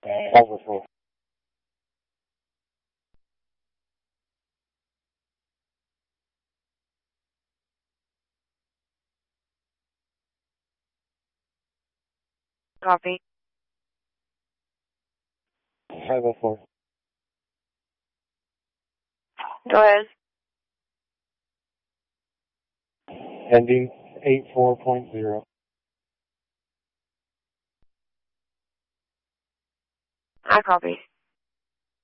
Over 4. Copy. 504. Go ahead. Ending 84.0. I copy.